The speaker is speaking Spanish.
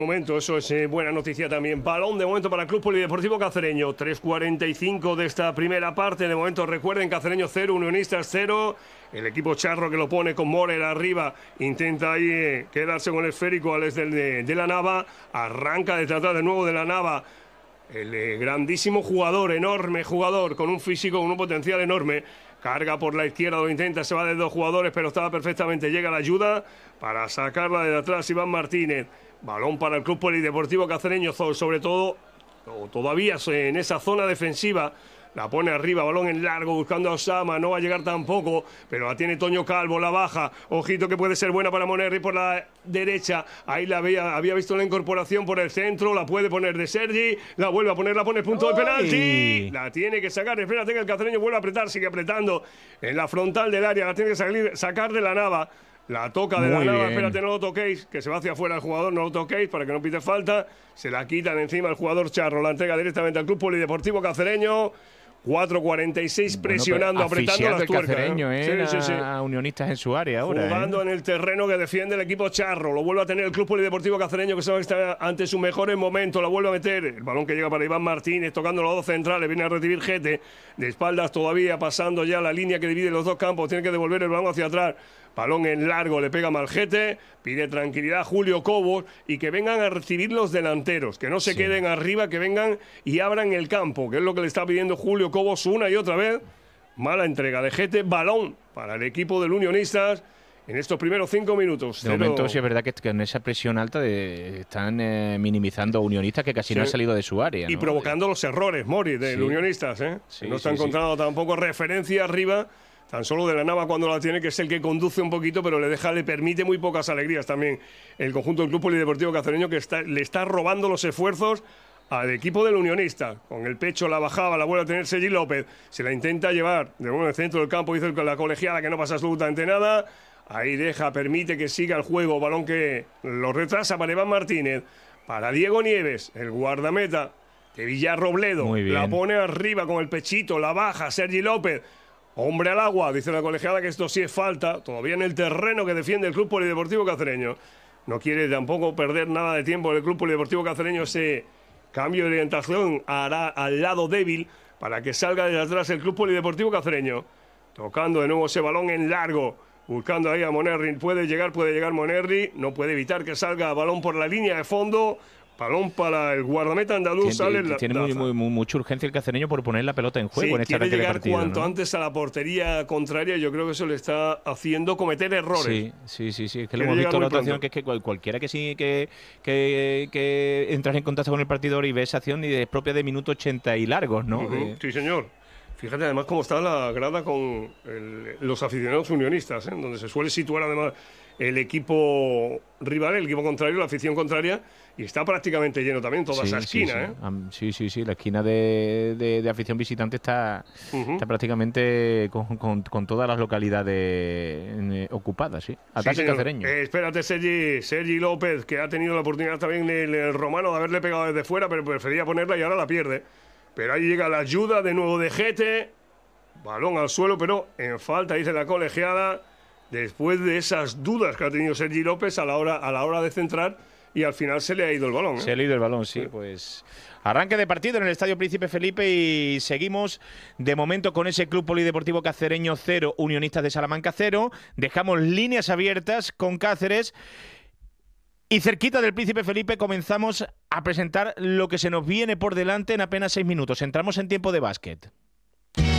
Momento, eso es buena noticia también. Balón de momento para el Club Polideportivo Cacereño. 3:45 de esta primera parte. De momento recuerden, Cacereño 0, Unionistas 0. El equipo charro que lo pone con Morer arriba. Intenta ahí quedarse con el esférico al de la Nava. Arranca de tratar de nuevo de la Nava. El grandísimo jugador, enorme jugador, con un físico, con un potencial enorme. Carga por la izquierda, lo intenta, se va de dos jugadores, pero estaba perfectamente. Llega la ayuda para sacarla de atrás Iván Martínez. Balón para el Club Polideportivo Cacereño, sobre todo, todavía en esa zona defensiva. La pone arriba, balón en largo, buscando a Osama, no va a llegar tampoco, pero la tiene Toño Calvo, la baja. Ojito que puede ser buena para Monerri por la derecha. Ahí la había visto la incorporación por el centro, la puede poner de Sergi, la vuelve a poner, la pone punto de penalti. La tiene que sacar, espérate que el Cacereño vuelve a apretar, sigue apretando en la frontal del área, la tiene que sacar de la Nava. La toca de la Nava, espérate, no lo toquéis, que se va hacia afuera el jugador, no lo toquéis para que no pite falta. Se la quitan encima el jugador charro, la entrega directamente al Club Polideportivo Cacereño. 4:46 presionando, apretando las tuercas. Cacereño, sí. A Unionistas en su área ahora. Jugando en el terreno que defiende el equipo charro. Lo vuelve a tener el Club Polideportivo Cacereño, que sabe que está ante sus mejores momentos. La vuelve a meter. El balón que llega para Iván Martínez, tocando los dos centrales. Viene a recibir Gete. De espaldas todavía, pasando ya la línea que divide los dos campos. Tiene que devolver el balón hacia atrás. Balón en largo, le pega Malgete, pide tranquilidad Julio Cobos y que vengan a recibir los delanteros, que no se queden arriba, que vengan y abran el campo, que es lo que le está pidiendo Julio Cobos una y otra vez. Mala entrega de Gete, balón para el equipo del Unionistas en estos primeros 5 minutos. De momento sí es verdad que en esa presión alta están minimizando a Unionistas, que casi no ha salido de su área, ¿no? Y provocando los errores, Mori, del Unionistas, no está encontrando tampoco referencia arriba. Tan solo de la Nava cuando la tiene, que es el que conduce un poquito, pero le permite muy pocas alegrías también el conjunto del Club Polideportivo Cacereño, que le está robando los esfuerzos al equipo del Unionista. Con el pecho la bajaba, la vuelve a tener Sergi López. Se la intenta llevar de nuevo en el centro del campo, dice la colegiada que no pasa absolutamente nada. Ahí permite que siga el juego. Balón que lo retrasa para Iván Martínez. Para Diego Nieves, el guardameta de Villarrobledo. La pone arriba con el pechito, la baja Sergi López. Hombre al agua, dice la colegiada que esto sí es falta, todavía en el terreno que defiende el Club Polideportivo Cacereño. No quiere tampoco perder nada de tiempo el Club Polideportivo Cacereño. Ese cambio de orientación hará al lado débil para que salga de atrás el Club Polideportivo Cacereño. Tocando de nuevo ese balón en largo, buscando ahí a Monerri. Puede llegar Monerri, no puede evitar que salga balón por la línea de fondo. Balón para el guardameta andaluz. Tiene mucha urgencia el cacereño por poner la pelota en juego en este arranque de partido. Quiere llegar cuanto antes a la portería contraria. Yo creo que eso le está haciendo cometer errores. Sí. Es que lo hemos visto en la otra acción, que es que cualquiera que entras en contacto con el partidor y ve esa acción y es propia de minuto 80 y largos, ¿no? Sí, señor. Fíjate además cómo está la grada con los aficionados unionistas, donde se suele situar además el equipo rival, el equipo contrario, la afición contraria, y está prácticamente lleno también toda esa esquina. Sí, la esquina de afición visitante está prácticamente con todas las localidades ocupadas, sí. Ataque cacereño. Espérate, Sergi López, que ha tenido la oportunidad también el romano de haberle pegado desde fuera, pero prefería ponerla y ahora la pierde. Pero ahí llega la ayuda de nuevo de Gete, balón al suelo, pero en falta, dice la colegiada, después de esas dudas que ha tenido Sergi López a la hora de centrar, y al final se le ha ido el balón. Se le ha ido el balón, sí. Pues arranque de partido en el Estadio Príncipe Felipe y seguimos de momento con ese Club Polideportivo Cacereño 0, Unionistas de Salamanca 0. Dejamos líneas abiertas con Cáceres. Y cerquita del Príncipe Felipe comenzamos a presentar lo que se nos viene por delante en apenas 6 minutos. Entramos en tiempo de básquet.